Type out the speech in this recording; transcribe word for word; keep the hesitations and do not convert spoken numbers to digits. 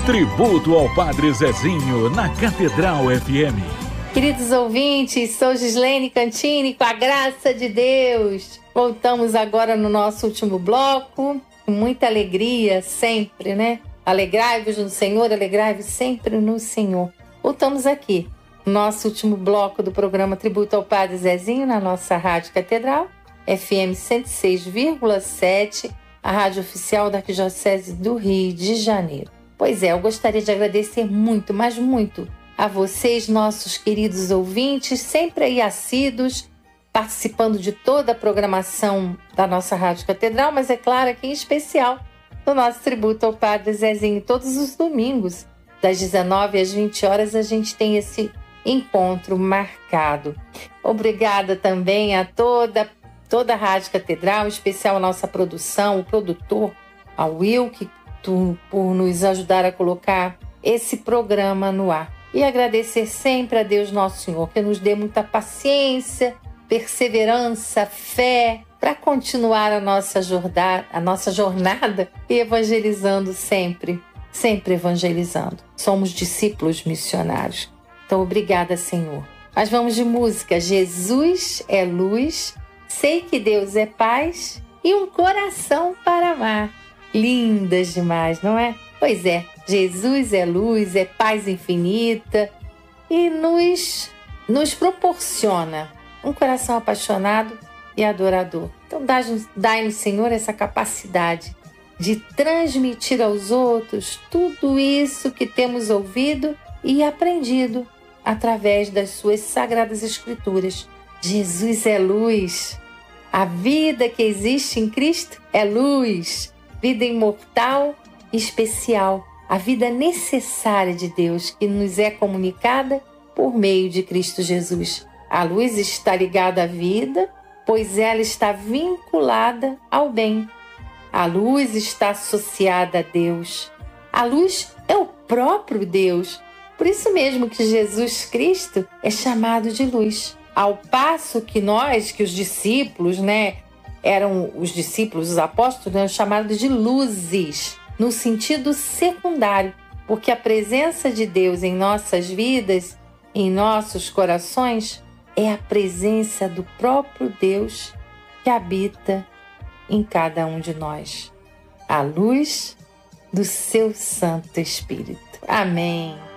Tributo ao Padre Zezinho na Catedral F M. Queridos ouvintes, sou Gislene Cantini, com a graça de Deus. Voltamos agora no nosso último bloco, com muita alegria sempre, né? Alegrai-vos no Senhor, alegrai-vos sempre no Senhor. Voltamos aqui, no nosso último bloco do programa Tributo ao Padre Zezinho, na nossa Rádio Catedral, F M cento e seis vírgula sete, a rádio oficial da Arquidiocese do Rio de Janeiro. Pois é, eu gostaria de agradecer muito, mas muito, a vocês, nossos queridos ouvintes, sempre aí assíduos, participando de toda a programação da nossa Rádio Catedral, mas é claro aqui em especial do nosso tributo ao Padre Zezinho. Todos os domingos, das dezenove às vinte horas, a gente tem esse encontro marcado. Obrigada também a toda, toda a Rádio Catedral, em especial a nossa produção, o produtor, a Wilk, por nos ajudar a colocar esse programa no ar. E agradecer sempre a Deus Nosso Senhor, que nos dê muita paciência, perseverança, fé, para continuar a nossa jornada, a nossa jornada e evangelizando sempre, sempre evangelizando. Somos discípulos missionários. Então, obrigada, Senhor. Mas vamos de música. Jesus é luz, sei que Deus é paz e um coração para amar. Lindas demais, não é? Pois é, Jesus é luz, é paz infinita e nos, nos proporciona um coração apaixonado e adorador. Então dai-nos, dai-nos, Senhor, essa capacidade de transmitir aos outros tudo isso que temos ouvido e aprendido através das suas sagradas escrituras. Jesus é luz. A vida que existe em Cristo é luz. Vida imortal e especial, a vida necessária de Deus que nos é comunicada por meio de Cristo Jesus. A luz está ligada à vida, pois ela está vinculada ao bem. A luz está associada a Deus. A luz é o próprio Deus. Por isso mesmo que Jesus Cristo é chamado de luz. Ao passo que nós, que os discípulos, né, eram os discípulos, os apóstolos, eram chamados de luzes, no sentido secundário, porque a presença de Deus em nossas vidas, em nossos corações, é a presença do próprio Deus que habita em cada um de nós. A luz do seu Santo Espírito. Amém.